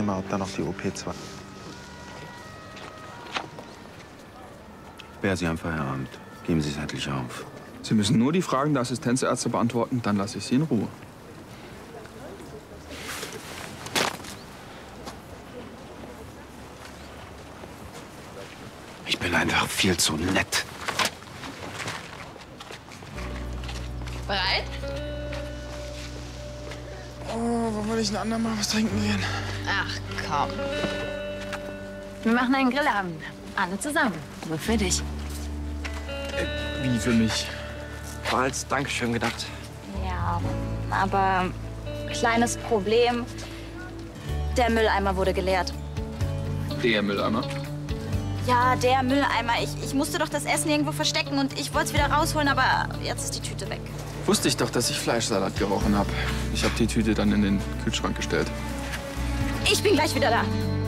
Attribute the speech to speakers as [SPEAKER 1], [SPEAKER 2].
[SPEAKER 1] Sie mal, ob da noch die OP2...
[SPEAKER 2] Bär, Sie haben Feierabend. Geben Sie es endlich auf.
[SPEAKER 3] Sie müssen nur die Fragen der Assistenzärzte beantworten, dann lasse ich Sie in Ruhe.
[SPEAKER 2] Ich bin einfach viel zu nett.
[SPEAKER 4] Bereit?
[SPEAKER 3] Oh, wo will ich ein andermal was trinken gehen?
[SPEAKER 4] Ach, komm. Wir machen einen Grillabend. Alle zusammen. Nur für dich.
[SPEAKER 3] Wie für mich?
[SPEAKER 5] War als Dankeschön gedacht.
[SPEAKER 6] Ja, aber kleines Problem. Der Mülleimer wurde geleert.
[SPEAKER 3] Der Mülleimer?
[SPEAKER 6] Ja, der Mülleimer. Ich musste doch das Essen irgendwo verstecken und ich wollte es wieder rausholen, aber jetzt ist die Tüte weg.
[SPEAKER 3] Wusste ich doch, dass ich Fleischsalat gerochen habe. Ich habe die Tüte dann in den Kühlschrank gestellt.
[SPEAKER 6] Ich bin gleich wieder da.